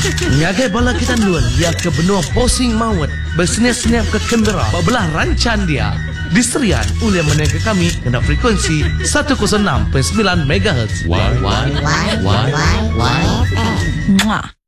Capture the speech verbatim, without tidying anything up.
Ngagai bala kita luan, ia ke benua posing maut, bersenyap-senyap ke Canberra, bebelah rancan dia. Diserian oleh menengah kami kena frekuensi seratus enam perpuluhan sembilan megahertz. Why, why, why, why, why, why, why, Mwah.